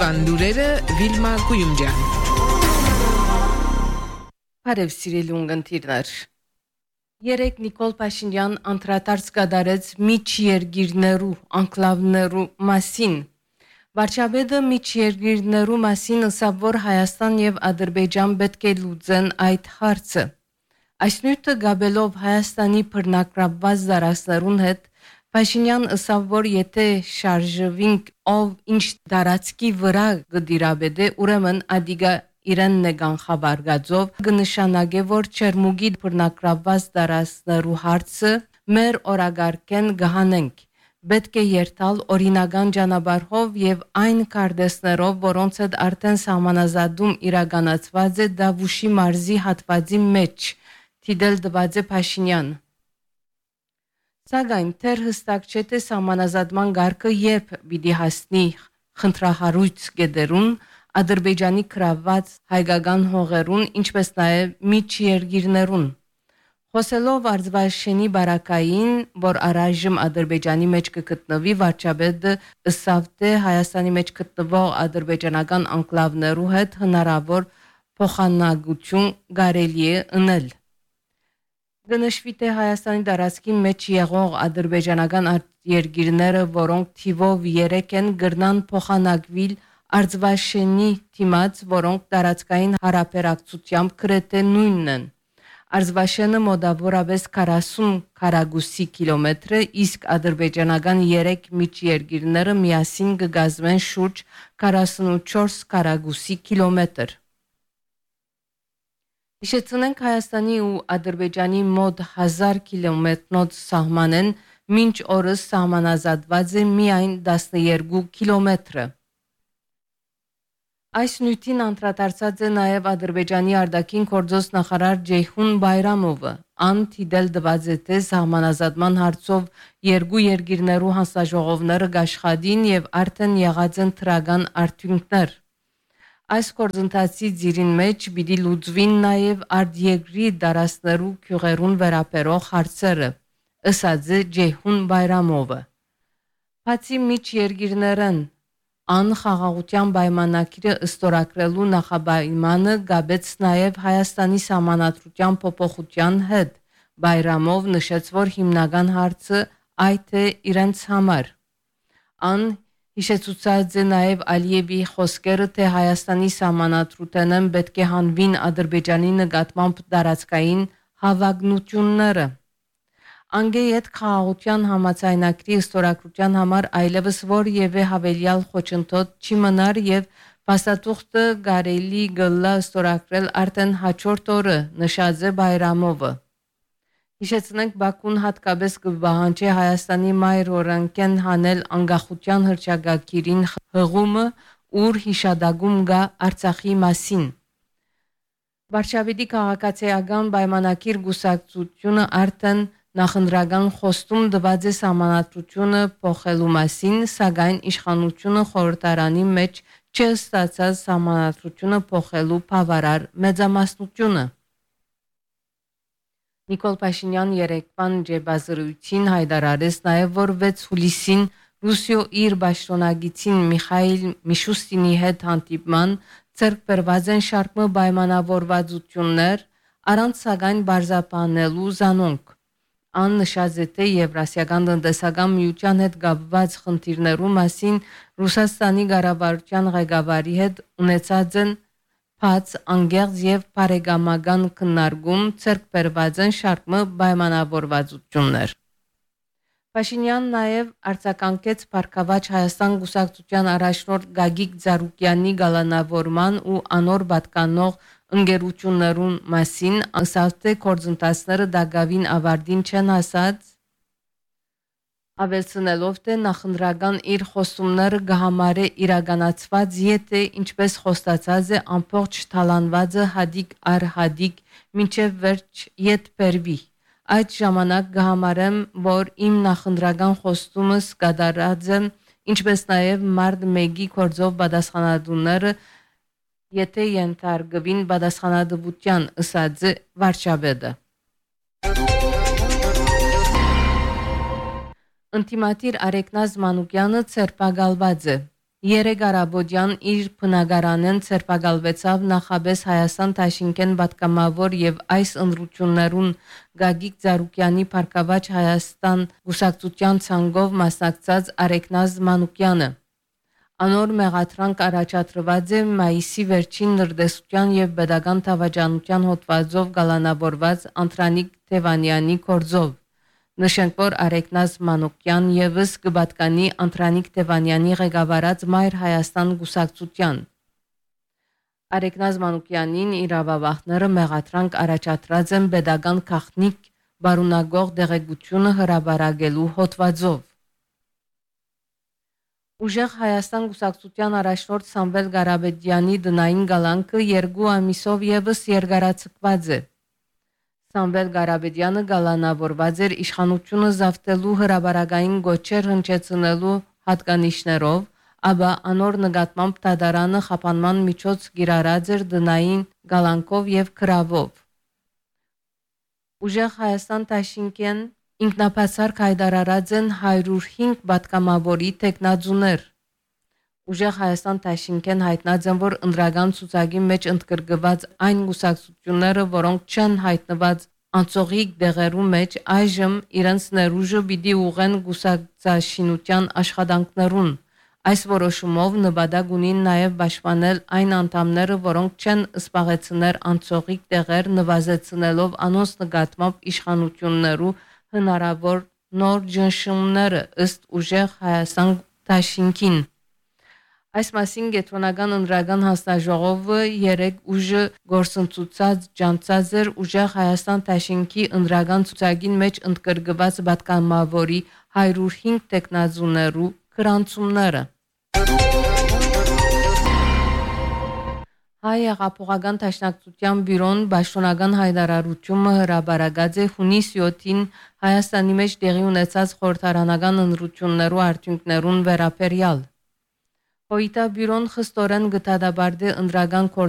Օրվան լուրերը Վիլմա Գույումջյան։ Բարև սիրելի ունգընտիրներ։ Երեկ Նիկոլ Փաշինյան անդրադարձ կատարեց միջերգիրներու անկլավներու մասին։ Վարչապետը միջերգիրներու մասին ասավ, որ Հայաստան եւ Ադրբեջան պետք է լուծեն այդ հարցը։ Այս նյութը գաբելով Հայաստանի բռնակրաբված դարաշներուն հետ Փաշինյան ասավ, որ եթե շարժվինք ով ինչ դարածքի վրա գդիրաբեդե, ուրեմն ադիգա իրեն նեգան խաբարգածով կնշանակե, որ Չերմուգի բռնակրաբված դարաշներու հարցը մեր օրագարկեն գահանենք։ Պետք է երթալ օրինական ճանապարհով եւ այն կարդեսներով, որոնց հետ արդեն սահմանազատում իրականացված է Դավուշի մարզի հատվածի մեջ, թիդել դված է Փաշինյան։ Սակայն թեր հստակ չէ թե սահմանազատման գարկը երբ պիտի հասնի խնդրահարույց գեդերուն, Ադրբեջանի կրաված հայկական հողերուն, ինչպես նաև միջերգիրներուն։ Խոսելով Արձվաշենի բարակային, որ առայժմ Ադրբեջանի մեջ կգտնվի, վարչապետը ըսավ թե Հայաստանի մեջ գտնվող ադրբեջանական անկլավներու հետ հնարավոր փոխանակություն կարելի է ընել։ Գնշվի թե Հայաստանի տարածքի մեջ եղող ադրբեջանական երկիրները, որոնք թիվով 3 են, գրնան փոխանակվել Արձվաշենի թիմած, որոնք տարածքային հարաբերակցությամբ գրեթե նույնն են։ Արձվաշենը մոտավորապես 40 քառակուսի կիլոմետր է, իսկ ադրբեջանական 3 միջերգիրները միասին կգազմեն շուրջ 44 քառակուսի կիլոմետր։ Հիշեցնենք Հայաստանի ու Ադրբեջանի մոտ 1000 կիլոմետրնոց սահման են, մինչ օրս սահմանազատված է միայն 12 կիլոմետրը։ Այս նյութին անդրադարձած է նաև Ադրբեջանի արտաքին գործոս նախարար Ջեյհուն Բայրամովը։ Ան թիդել դված է թե սահմանազատման հարցով երկու երկիրներու հանձնաժողովները գաշխատին եւ արդեն եղած են թրական արդյունքներ։ Այս գործընթացի ծիրին մեջ պիտի լուծվին նաև արտերկրի դարաշներու քյուղերուն վերաբերող հարցերը, ըսած է Ջեյհուն Բայրամովը։ Բացի միջերկիրներն անխաղաղության պայմանագիրը ըստորագրելու նախապայմանը գաբեց նաև Հայաստանի սահմանադրության փոփոխության հետ։ Բայրամով նշեց, որ հիմնական հարցը այդ է իրենց համար։ Ան հիշեցուցած է նաև Ալիևի խոսքերը, թե Հայաստանի սահմանադրութենն պետք է հանվին Ադրբեջանի նկատմամբ տարածքային հավակնությունները։ Անգեյետ խաղաղության համաձայնագրի ստորագրության համար այլևս որևէ հավելյալ խոչընդոտ չի մնար եւ փաստաթուղթը կարելի գլա ստորագրել արդեն հաջորդ օրը, նշած է Բայրամովը։ Հիշեցնենք Բաքուն հատկապես կբահանջի Հայաստանի մայր օրենքեն հանել անկախության հռչակագիրին հղումը, ուր հիշադակում գա Արցախի մասին։ Վարշավետի քաղաքացիական պայմանագիր գուսակցությունը արդեն նախընտրական խոստում տված է սահմանադրությունը փոխելու մասին, սակայն իշխանությունը խորհրդարանի մեջ չստացած սահմանադրությունը փոխելու բավարար մեծամասնությունը։ Նիկոլ Փաշինյան երեկվան ջեբազրույցին հայտարարեց նաև, որ 6 հուլիսին Ռուսիո իր պաշտոնագիտին Միխայիլ Միշուստինի հետ հանդիպման ցերկ բերված են շարքը պայմանավորվածություններ, առանց սակայն բարձրաբանելու զանոնք։ Ան նշած է թե Եվրասիական տնտեսական միության հետ կապված խնդիրներու մասին Ռուսաստանի կառավարության ղեկավարի հետ ունեցած են բաց անկեղծ եւ բարեկամական քննարկում, ցերկ բերված են շարքը պայմանավորվածություններ։ Փաշինյանն նաև արձագանքեց Փարքավաճ Հայաստան գուսակցության առաջնորդ Գագիկ Ծառուկյանի գալանավորման ու անոր պատկանող ընկերություններուն մասին, ասած թե գործընթացները դակավին ավարտին չեն հասած, ավելցնելով թե նախընտրական իր խոստումները կհամարե իրականացված, եթե ինչպես խոստացած է ամբողջ թալանվածը հադիկ առ հադիկ մինչև վերջ ետ բերվի։ Այդ ժամանակ կհամարեմ, որ իմ նախընտրական խոստումս կատարած եմ, ինչպես նաև մարդ 1-ի գործով պատասխանատուները, եթե ենթարկվին պատասխանատվության, ըսած է վարչապետը։ Ընտիմատիր Արեգնազ Մանուկյանը ցերպակալված է։ Երեկ Արաբոդյան իր բնակարանեն ցերպակալվեցավ նախաբես Հայաստան Թաշինքեն պատգամավոր եւ այս ընտրություններուն Գագիկ Ծառուկյանի Փարքավաճ Հայաստան գուսակցության ցանգով մասնակցած Արեգնազ Մանուկյանը։ Անոր մեղադրանք առաջադրված է մայիսի վերջին նրդեսության եւ pedagogan թավաճանության հոդվածով գալանավորված Անտրանիկ Թևանյանի կորձով։ Նշենք, որ Արեգնազ Մանուկյան եւս կպատկանի Անտրանիկ Թևանյանի ղեկավարած Մայր Հայաստան գուսակցության։ Արեգնազ Մանուկյանին իրավաբանները մեղադրանք առաջադրած են pedagogan քաղտնիկ բարունագող դեղեցությունը հրաբարագելու հոդվածով։ Ուժեղ Հայաստան գուսակցության առաջնորդ Սամվել Ղարաբեդյանի դնային գալանքը 2 ամիսով եւս երկարացկված է։ Սամվել Ղարաբեդյանը գալանավորված էր իշխանությունը զավթելու հրաբարագային գոչեր հնչեցնելու հատկանիշներով, ապա անոր նկատմամբ Թադարանը խափանման միջոց գիրառած էր դնային գալանքով եւ քրավով։ Ուժեղ Հայաստան Թաշինքեն ինքնապասարք հայտարարած են 105 պատգամավորի տեխնազուներ։ Ուժեղ Հայաստան Թաշինքեն հայտնած են, որ ընդրական ցուցակի մեջ ընդգրկված այն գուսակցությունները, որոնք չեն հայտնված անցողիկ դեղերու մեջ, այժմ իրենց ներուժը պիտի ուղեն գուսակցաշինության աշխատանքներուն։ Այս որոշումով նպատակ ունին նաև պաշտպանել այն անդամները, որոնք չեն սպաղեցնել անցողիկ դեղեր, նվազեցնելով անոնց նկատմամբ իշխանություններու հնարավոր նոր ճնշումները ըստ ուժեղ Հայաստան Թաշինքին։ Այս մասին Գետրոնական ընդրական հանձնաժողովը երեկ ուժը գործընծուցած ջանցած էր ուժեղ Հայաստան Թաշինքի ընդրական ցուցակին մեջ ընդգրկված պատգամավորի 105 տեխնազուներու գրանցումները։ Հայ հեղափոխական դաշնակցության բյուրոն պաշտոնական հայտարարությունը հրաբարացած է հունիս 7-ին Հայաստանի մեջ տեղի ունեցած խորհրդարանական ընտրություններու արդյունքներուն վերաբերյալ։ Հոյիտա բյուրոն խստորեն գտադաբարդե ընդրական